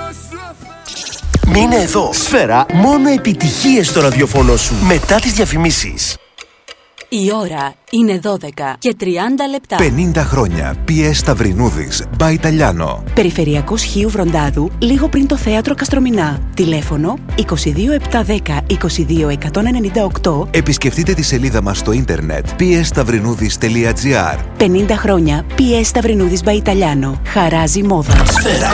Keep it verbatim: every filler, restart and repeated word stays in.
Μείνε εδώ. Σφαίρα, μόνο επιτυχίες στο ραδιοφωνό σου. Μετά τις διαφημίσεις. Η ώρα είναι δώδεκα και τριάντα λεπτά. πενήντα χρόνια. πι ες Σταυρινούδης. By Italiano. Περιφερειακός Χίου Βροντάδου, λίγο πριν το θέατρο Καστρομηνά. Τηλέφωνο είκοσι δύο επτακόσια δέκα είκοσι δύο εκατόν ενενήντα οκτώ. Επισκεφτείτε τη σελίδα μας στο ίντερνετ πι ες σταυρινούδης τελεία τζι άρ. πενήντα χρόνια πι ες Σταυρινούδης by Italiano. Χαράζει μόδα. Σφαίρα.